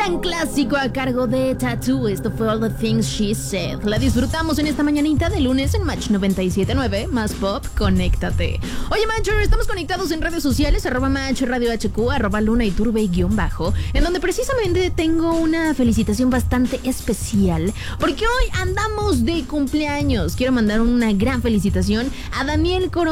gran clásico a cargo de Tattoo. Esto fue All the Things She Said. La disfrutamos en esta mañanita de lunes en Match 97.9. Más pop, conéctate. Oye, Matcher, estamos conectados en redes sociales, @Match Radio HQ, @Luna Iturbe _, en donde precisamente tengo una felicitación bastante especial, porque hoy andamos de cumpleaños. Quiero mandar una gran felicitación a Daniel Corona.